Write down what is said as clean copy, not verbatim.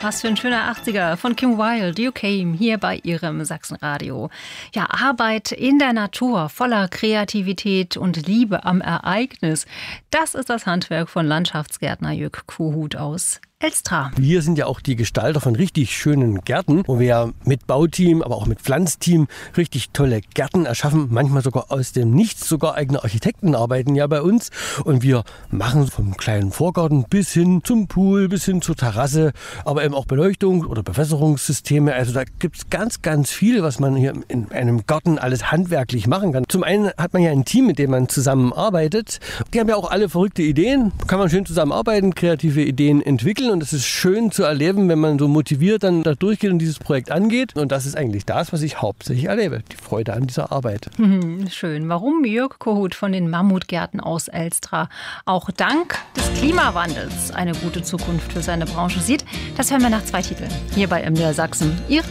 Was für ein schöner 80er von Kim Wilde, You Came, hier bei Ihrem Sachsenradio. Ja, Arbeit in der Natur, voller Kreativität und Liebe am Ereignis. Das ist das Handwerk von Landschaftsgärtner Jörg Kohut aus Elstra. Wir sind ja auch die Gestalter von richtig schönen Gärten, wo wir ja mit Bauteam, aber auch mit Pflanzteam richtig tolle Gärten erschaffen. Manchmal sogar aus dem Nichts, sogar eigene Architekten arbeiten ja bei uns. Und wir machen vom kleinen Vorgarten bis hin zum Pool, bis hin zur Terrasse, aber eben auch Beleuchtung oder Bewässerungssysteme. Also da gibt es ganz, ganz viel, was man hier in einem Garten alles handwerklich machen kann. Zum einen hat man ja ein Team, mit dem man zusammenarbeitet. Die haben ja auch alle verrückte Ideen. Kann man schön zusammenarbeiten, kreative Ideen entwickeln. Und es ist schön zu erleben, wenn man so motiviert dann da durchgeht und dieses Projekt angeht. Und das ist eigentlich das, was ich hauptsächlich erlebe. Die Freude an dieser Arbeit. Schön. Warum Jörg Kohut von den Mammutgärten aus Elstra auch dank des Klimawandels eine gute Zukunft für seine Branche sieht, das hören wir nach 2 Titeln. Hier bei MDR Sachsen. Ihre